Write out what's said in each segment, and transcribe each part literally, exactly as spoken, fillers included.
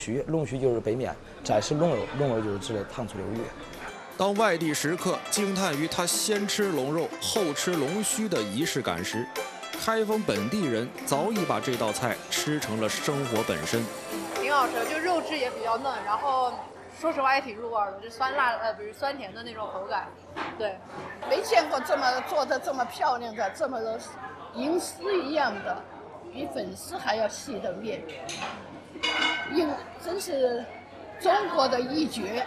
须，龙须就是北面，再是龙肉，龙肉就是指的糖醋溜鱼。 当外地食客惊叹于他先吃龙肉后吃龙须的仪式感时，开封本地人早已把这道菜吃成了生活本身。 挺好吃，就肉质也比较嫩，然后说实话也挺入味的，就酸辣呃不是酸甜的那种口感。对， 没见过这么做的这么漂亮的，这么银丝一样的，比粉丝还要细的面，用真是中国的一绝。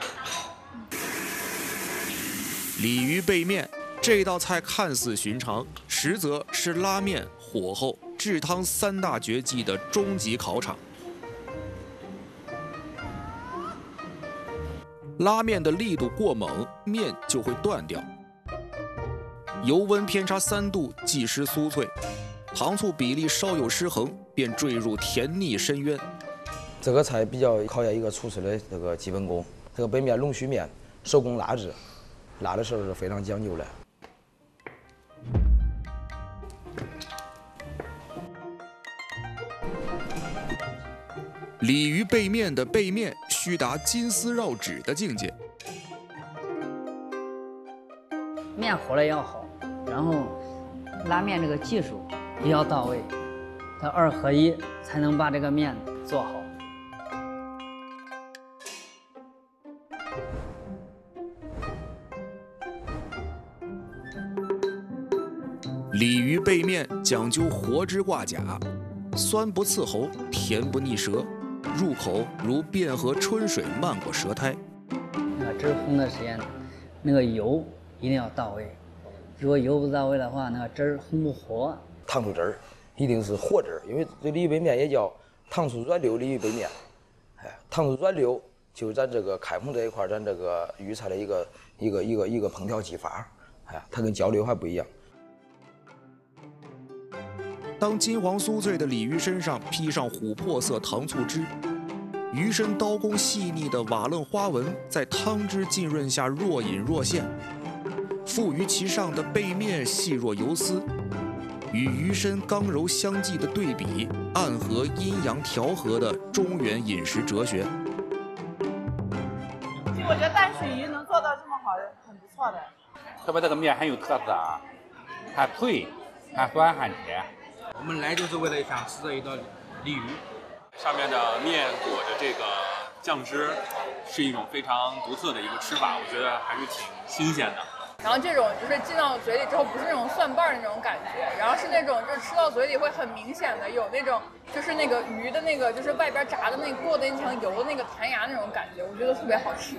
鲤鱼背面这道菜看似寻常，实则是拉面、火候、制汤三大绝技的终极考场。拉面的力度过猛，面就会断掉。油温偏差三度，即失酥脆；糖醋比例稍有失衡，便坠入甜腻深渊。 这个菜比较考验一个厨师的这个基本功。这个北面龙须面手工拉制，拉的时候是非常讲究的。 鲤鱼背面的背面须达金丝绕指的境界。 面和了要好，然后拉面这个技术也要到位，它二合一才能把这个面做好。 鲤鱼背面讲究活汁挂甲，酸不刺喉，甜不腻舌，入口如汴河春水漫过舌苔。 那汁烘的时间，那个油一定要到位，如果油不到位的话，那个汁儿烘不活。 糖醋汁儿一定是活汁儿，因为这鲤鱼背面也叫糖醋软溜鲤鱼背面。哎，糖醋软溜就是咱这个开封这一块，咱这个粤菜的一个一个一个一个烹调技法。哎，它跟焦溜还不一样。 当金黄酥脆的鲤鱼身上披上琥珀色糖醋汁，鱼身刀工细腻的瓦楞花纹在汤汁浸润下若隐若现，附于其上的背面细若油丝，与鱼身刚柔相济的对比，暗合阴阳调和的中原饮食哲学。 其实我觉得淡水鱼能做到这么好，很不错的。 特别这个面很有特色啊，还脆，还酸，还甜。 我们来就是为了想吃这一道鲤鱼， 上面的面裹着这个酱汁，是一种非常独特的一个吃法，我觉得还是挺新鲜的。 然后这种就是进到嘴里之后，不是那种蒜瓣的那种感觉，然后是那种就是吃到嘴里会很明显的有那种就是那个鱼的那个就是外边炸的那个过的那层油的那个弹牙那种感觉，我觉得特别好吃。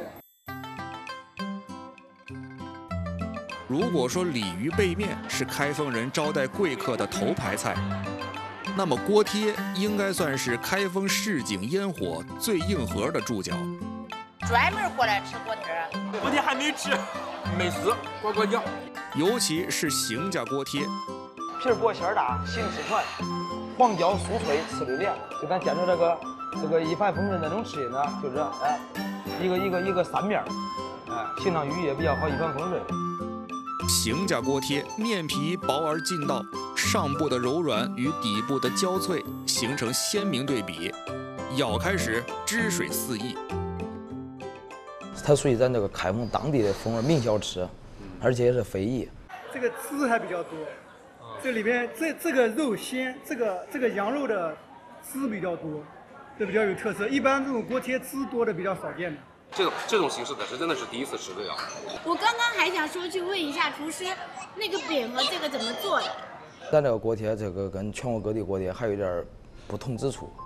如果说鲤鱼背面是开封人招待贵客的头牌菜，那么锅贴应该算是开封市井烟火最硬核的注脚。 专门过来吃锅贴， 锅贴还没吃，美食呱呱叫。 尤其是邢家锅贴， 皮儿薄馅儿大，形吃传，黄焦酥脆，吃溜连，就咱见着这个这个一帆风顺那种吃呢，就是哎一个一个一个三面，哎形状鱼也比较好，一帆风顺。 邢家锅贴面皮薄而劲道，上部的柔软与底部的焦脆形成鲜明对比，咬开时汁水四溢。 它属于咱这个开封当地的风味名小吃，而且也是非遗。 这个汁还比较多，这里边这这个肉鲜，这个这个羊肉的汁比较多，这比较有特色。一般这种锅贴汁多的比较少见的。 这种这种形式的是真的是第一次吃这样。 我刚刚还想说去问一下厨师，那个饼和这个怎么做的？ 咱这个锅贴，这个跟全国各地锅贴还有点不同之处。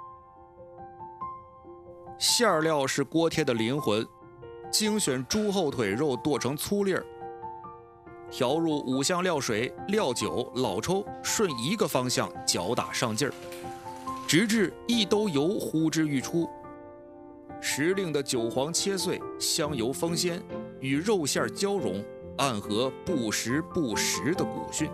馅料是锅贴的灵魂，精选猪后腿肉剁成粗粒儿，调入五香料水、料酒、老抽，顺一个方向搅打上劲儿，直至一兜油呼之欲出。时令的韭黄切碎，香油封鲜，与肉馅交融，暗合不时不食的古训。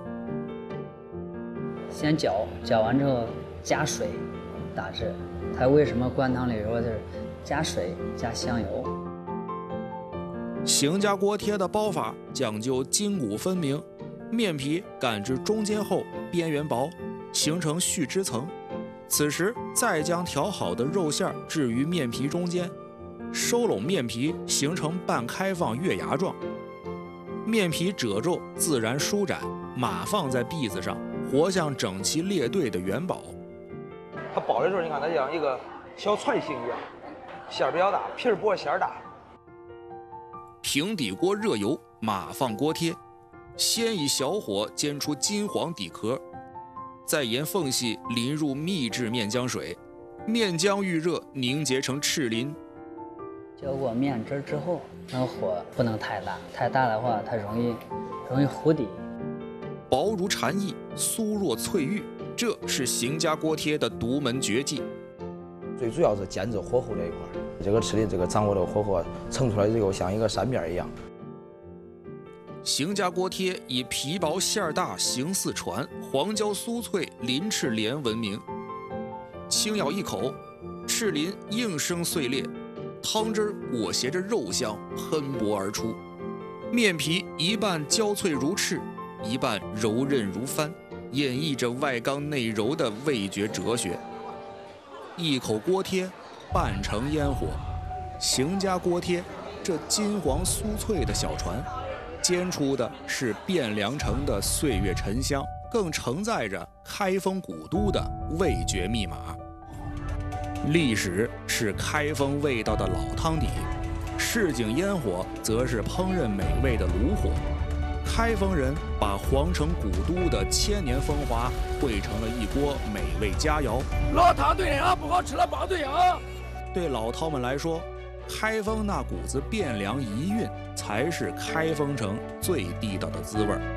先搅，搅完之后加水打制。它为什么灌汤里说就是加水加香油？ 邢家锅贴的包法讲究筋骨分明，面皮擀至中间厚，边缘薄，形成絮汁层， 此时再将调好的肉馅置于面皮中间，收拢面皮形成半开放月牙状。面皮褶皱自然舒展，码放在篦子上，活像整齐列队的元宝。 它包的时候，你看它像一个小串形一样，馅儿比较大，皮儿薄馅儿大。 平底锅热油，码放锅贴，先以小火煎出金黄底壳，再沿缝隙淋入秘制面浆水，面浆遇热凝结成赤鳞。 浇过面汁之后，那火不能太大，太大的话它容易容易糊底。 薄如蝉翼，酥若翠玉，这是邢家锅贴的独门绝技。 最主要是煎制火候这一块，这个吃的这个掌握的火候盛出来之后像一个扇面一样。 邢家锅贴以皮薄馅儿大，形似船，黄焦酥脆，鳞翅连闻名。轻咬一口，翅鳞应声碎裂，汤汁裹挟着肉香喷薄而出。面皮一半焦脆如翅，一半柔韧如帆，演绎着外刚内柔的味觉哲学。一口锅贴，半成烟火。邢家锅贴，这金黄酥脆的小船，煎出的是汴梁城的岁月沉香，更承载着开封古都的味觉密码。历史是开封味道的老汤底，市井烟火则是烹饪美味的炉火。开封人把皇城古都的千年风华汇成了一锅美味佳肴。 老汤对人不好吃了帮对啊！ 对老饕们来说，开封那股子汴梁遗韵才是开封城最地道的滋味儿。